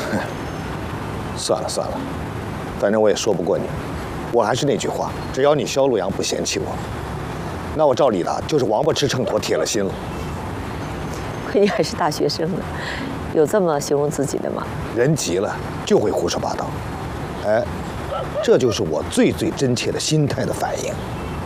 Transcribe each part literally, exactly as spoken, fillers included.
算了算了，反正我也说不过你。我还是那句话，只要你萧路阳不嫌弃我，那我照理的就是王八吃秤砣铁了心了。 可你还是大学生呢，有这么形容自己的吗？ 人急了就会胡说八道，哎，这就是我最最真切的心态的反应。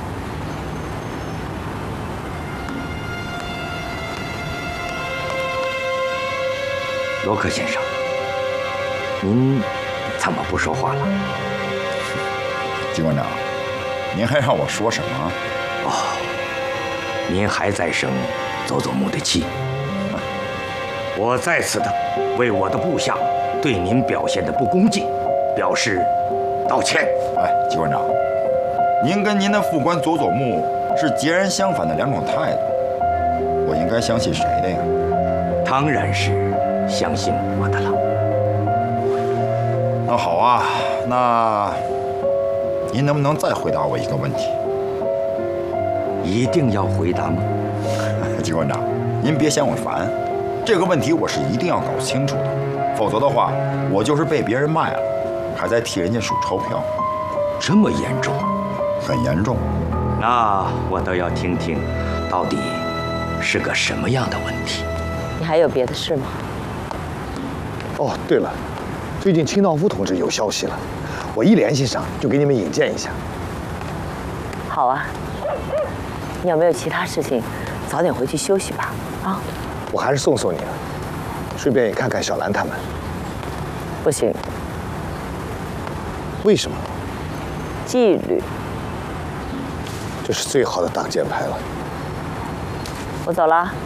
罗克先生，您怎么不说话了？ 金馆长，您还让我说什么？ 哦，您还在生佐佐木的气。我再次的为我的部下对您表现的不恭敬表示道歉。 哎，金馆长，您跟您的副官佐佐木是截然相反的两种态度，我应该相信谁的呀？ 当然是相信我的了。 那好啊，那您能不能再回答我一个问题？ 一定要回答吗？ 金馆长，您别嫌我烦，这个问题我是一定要搞清楚的，否则的话，我就是被别人卖了，还在替人家数钞票。 这么严重？ 很严重。 那我倒要听听，到底是个什么样的问题？ 你还有别的事吗？ 哦，对了，最近清道夫同志有消息了，我一联系上就给你们引荐一下。 好啊，你有没有其他事情？早点回去休息吧。啊， 我还是送送你了，顺便也看看小兰他们。 不行。 为什么？ 纪律。 这是最好的挡箭牌了。 我走了。